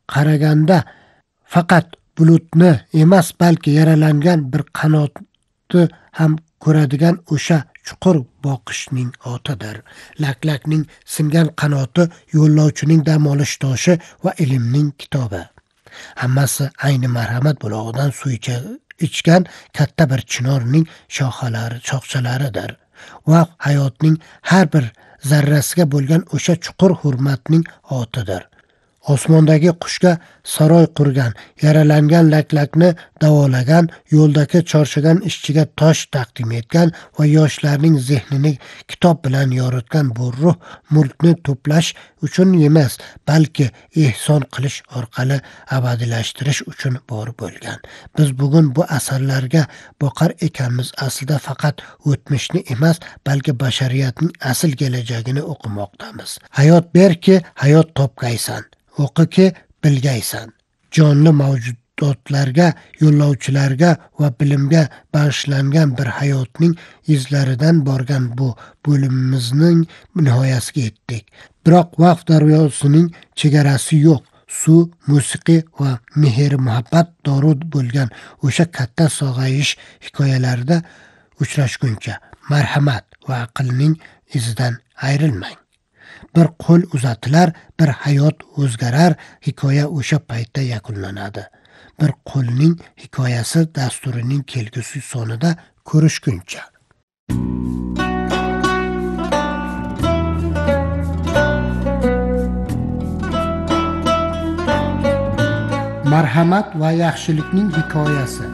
qaraganda faqat bulutni emas, balki yaralangan bir qanotni ham ko'radigan o'sha chuqur boqishning otidir. Laklakning singan qanoti yo'llovchining dam olish toshi va ilmning kitobi. Hammasi ayni marhamat bulog'idan suv ichgan katta bir chinorning shoxchalaridir va hayotning har bir zarrasiga bo'lgan o'sha chuqur hurmatning otidir. Osmondagi qushga saroy qurgan, yaralangan laklakni davolagan, yo'ldagi chorshagan ishchiga tosh taqdim etgan va yoshlarning zehnini kitob bilan yoritgan bu ruh mulkni to'plash uchun emas, balki ehson qilish orqali abadiylashtirish uchun bor bo'lgan. Biz bugun bu asarlarga boqar ekanmiz, aslida faqat o'tmishni emas, balki bashariyatning asl kelajagini o'qimoqdamiz. Hayot berki, hayot topgaysan. O'qiki bilgaysan. Jonli mavjudotlarga, yo'llovchilarga va bilimga bag'ishlangan bir hayotning izlaridan borgan bu bo'limimizning nihoyasiga yetdik. Biroq vaqt daryosining chegarasi yo'q. Suv, musiqa va mehr-muhabbat dorud bo'lgan o'sha katta sog'ayish hikoyalarida uchrashguncha marhamat va aqlning izidan ayrilmang. Bir qo'l uzatilar, bir hayot o'zgarar, hikoya o'sha paytda yakunlanadi. Bir qo'lning hikoyasi dasturining kelgusi sonida ko'rishguncha. Marhamat va yaxshilikning hikoyasi.